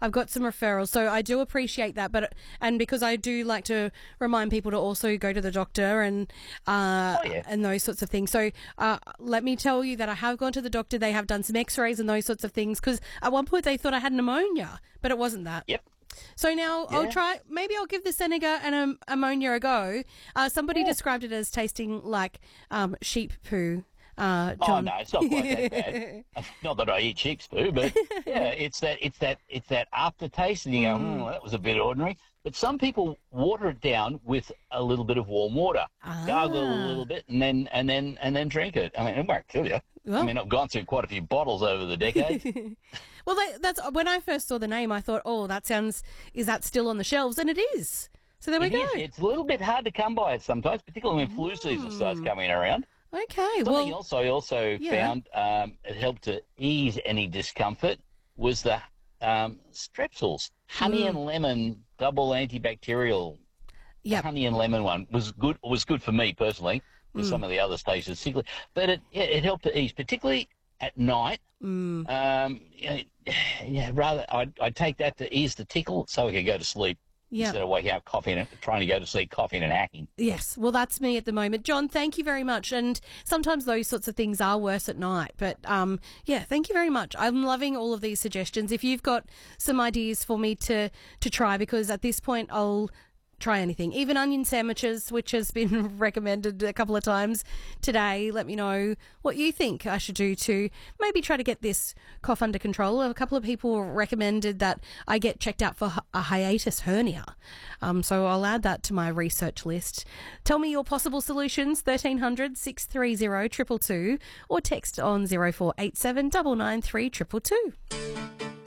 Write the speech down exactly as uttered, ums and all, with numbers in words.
I've got some referrals, so I do appreciate that. But and because I do like to remind people to also go to the doctor and uh, Oh, yeah. and those sorts of things. So uh, let me tell you that I have gone to the doctor. They have done some X-rays and those sorts of things because at one point they thought I had pneumonia, but it wasn't that. Yep. So now Yeah. I'll try. Maybe I'll give the Seneca and um, ammonia a go. Uh, somebody Yeah. described it as tasting like um, sheep poo. Uh, Oh John. no, it's not quite that bad. Not that I eat sheep's poo, but yeah, it's that it's that it's that aftertaste, and you go, hmm, that was a bit ordinary. But some people water it down with a little bit of warm water, Ah. gargle a little bit, and then and then and then drink it. I mean, it won't kill you. Well. I mean, I've gone through quite a few bottles over the decades. Well, that, that's when I first saw the name. I thought, oh, that sounds. Is that still on the shelves? And it is. So there we It go. is. It's a little bit hard to come by it sometimes, particularly when flu season starts coming around. Okay. Something Well, else I also yeah. found um, it helped to ease any discomfort was the um, Strepsils. Honey and lemon double antibacterial. Yep. The honey and lemon one was good. Was good for me personally. With some of the others tasted sickly, but it yeah, it helped to ease, particularly at night. Mm. Um, yeah, yeah, rather I'd, I'd take that to ease the tickle, so I could go to sleep Yep. instead of waking up coughing and trying to go to sleep coughing and hacking. Yes, well, that's me at the moment. John, thank you very much. And sometimes those sorts of things are worse at night. But, um, yeah, thank you very much. I'm loving all of these suggestions. If you've got some ideas for me to, to try, because at this point I'll try anything, even onion sandwiches, which has been recommended a couple of times today. Let me know what you think I should do to maybe try to get this cough under control. A couple of people recommended that I get checked out for a hiatus hernia. Um, so I'll add that to my research list. Tell me your possible solutions, thirteen hundred, six three zero, two two two, or text on zero four eight seven, nine nine three two two two.